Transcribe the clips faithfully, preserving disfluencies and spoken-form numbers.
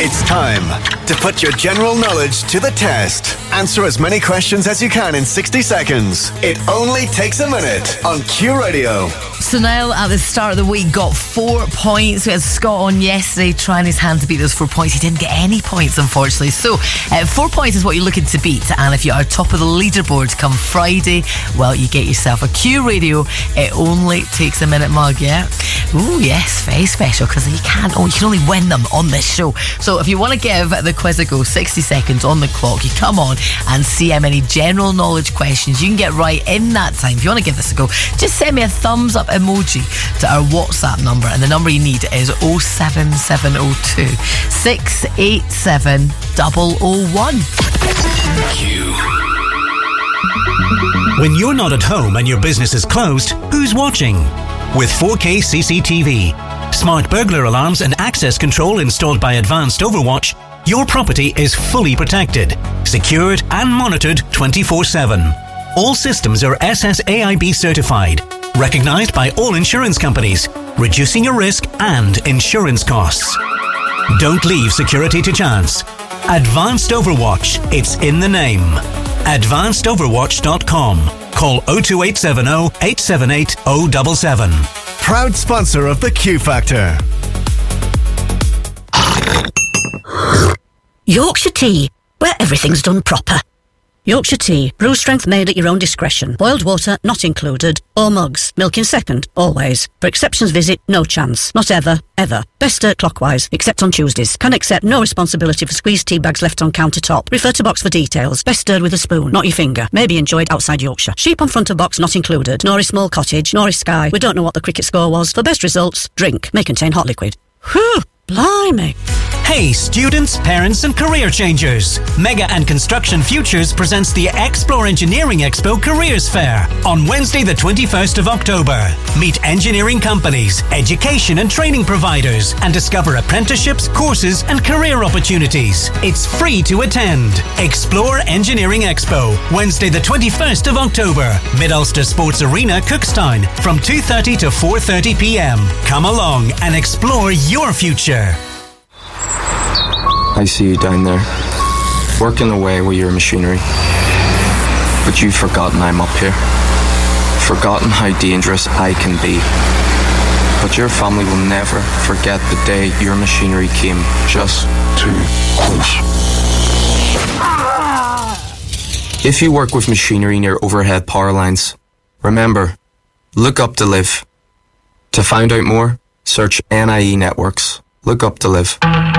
It's time to put your general knowledge to the test. Answer as many questions as you can in sixty seconds. It only takes a minute on Q Radio. So Niall, at the start of the week, got four points. We had Scott on yesterday trying his hand to beat those four points. He didn't get any points, unfortunately. So uh, four points is what you're looking to beat. And if you are top of the leaderboard come Friday, well, you get yourself a Q Radio. It only takes a minute mug, yeah? Ooh, yes, very special, because you can't, oh, you can only win them on this show. So if you want to give the quiz a go, sixty seconds on the clock, you come on and see how many general knowledge questions you can get right in that time. If you want to give this a go, just send me a thumbs up emoji to our WhatsApp number, and the number you need is oh seven seven oh two, six eight seven, oh oh one. Q. When you're not at home and your business is closed, who's watching? With four K C C T V, smart burglar alarms and access control installed by Advanced Overwatch, your property is fully protected, secured and monitored twenty-four seven. All systems are S S A I B certified, recognised by all insurance companies, reducing your risk and insurance costs. Don't leave security to chance. Advanced Overwatch, it's in the name. advanced overwatch dot com. Call oh two eight seven oh, eight seven eight, oh seven seven. Proud sponsor of the Q Factor. Yorkshire Tea, where everything's done proper. Yorkshire Tea, brew strength made at your own discretion. Boiled water not included. Or mugs. Milk in second, always. For exceptions visit, no chance. Not ever, ever. Best stir clockwise, except on Tuesdays. Can accept no responsibility for squeezed tea bags left on countertop. Refer to box for details. Best stirred with a spoon, not your finger. May be enjoyed outside Yorkshire. Sheep on front of box not included. Norris Small Cottage, Norris Sky. We don't know what the cricket score was. For best results, drink. May contain hot liquid. Whew, blimey. Hey students, parents and career changers. Mega and Construction Futures presents the Explore Engineering Expo Careers Fair on Wednesday the twenty-first of October. Meet engineering companies, education and training providers and discover apprenticeships, courses and career opportunities. It's free to attend. Explore Engineering Expo, Wednesday the twenty-first of October. Mid-Ulster Sports Arena, Cookstown from two thirty to four thirty p.m. Come along and explore your future. I see you down there, working away with your machinery. But you've forgotten I'm up here. Forgotten how dangerous I can be. But your family will never forget the day your machinery came just too close. If you work with machinery near overhead power lines, remember, look up to live. To find out more, search N I E Networks. Look up to live.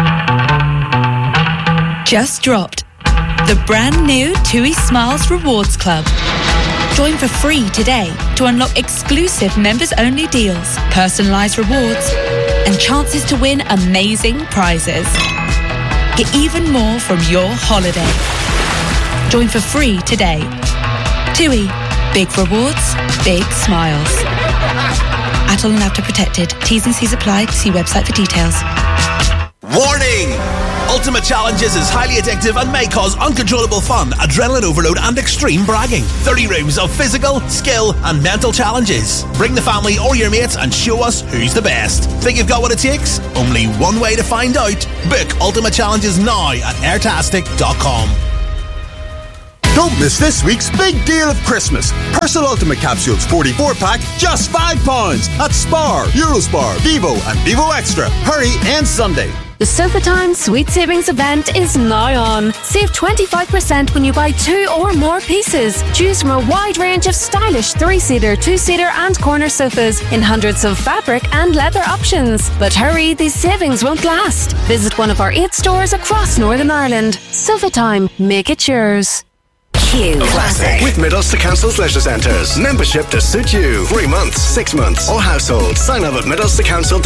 Just dropped the brand new TUI Smiles Rewards Club. Join for free today to unlock exclusive members-only deals, personalised rewards, and chances to win amazing prizes. Get even more from your holiday. Join for free today. TUI. Big rewards, big smiles. At all and after protected. T's and C's apply. See website for details. Warning! Ultimate Challenges is highly addictive and may cause uncontrollable fun, adrenaline overload and extreme bragging. thirty rooms of physical, skill and mental challenges. Bring the family or your mates and show us who's the best. Think you've got what it takes? Only one way to find out. Book Ultimate Challenges now at airtastic dot com. Don't miss this week's big deal of Christmas. Persil Ultimate Capsules forty-four pack, just five pounds at Spar, Eurospar, Vivo and Vivo Extra. Hurry and Sunday. The SofaTime Sweet Savings event is now on. Save twenty-five percent when you buy two or more pieces. Choose from a wide range of stylish three-seater, two-seater and corner sofas in hundreds of fabric and leather options. But hurry, these savings won't last. Visit one of our eight stores across Northern Ireland. SofaTime, make it yours. Q Classic with Mid-Ulster Council's leisure centres. Membership to suit you. Three months, six months or household. Sign up at Mid-Ulster Council.